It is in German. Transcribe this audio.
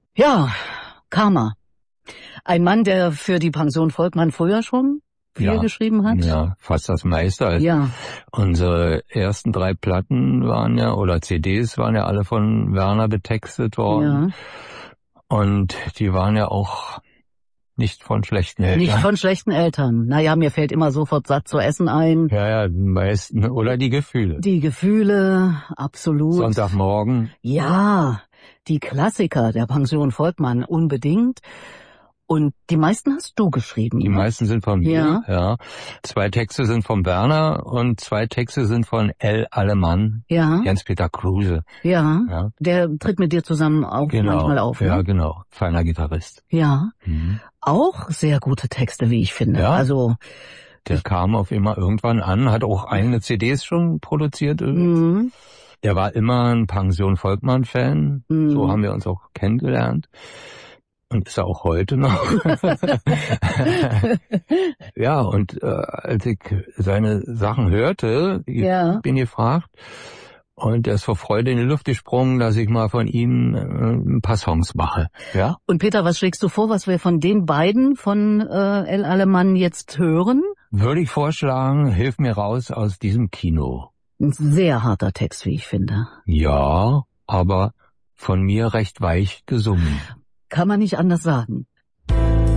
Ja, Karma. Ein Mann, der für die Pension Volkmann früher schon viel geschrieben hat. Ja, fast das meiste. Ja. Unsere ersten 3 Platten oder CDs waren ja alle von Werner betextet worden. Ja. Und die waren ja auch nicht von schlechten Eltern. Nicht von schlechten Eltern. Naja, mir fällt immer sofort satt zu essen ein. Ja, die meisten. Oder die Gefühle. Die Gefühle, absolut. Sonntagmorgen. Ja, die Klassiker der Pension Volkmann unbedingt. Und die meisten hast du geschrieben. Die meisten sind von mir, ja. 2 Texte sind von Werner und 2 Texte sind von L. Alemann. Ja. Jens-Peter Kruse. Ja. Der tritt mit dir zusammen auch manchmal auf. Ja, ne? genau. Feiner Gitarrist. Ja. Auch sehr gute Texte, wie ich finde. Ja. Also der kam auf immer irgendwann an, hat auch eigene CDs schon produziert. Der war immer ein Pension Volkmann-Fan. So haben wir uns auch kennengelernt. Und ist er auch heute noch. Ja, und als ich seine Sachen hörte, bin gefragt, und er ist vor Freude in die Luft gesprungen, dass ich mal von ihm ein paar Songs mache. Ja. Und Peter, was schlägst du vor, was wir von den beiden von L. Alemann jetzt hören? Würde ich vorschlagen, hilf mir raus aus diesem Kino. Ein sehr harter Text, wie ich finde. Ja, aber von mir recht weich gesungen. Kann man nicht anders sagen.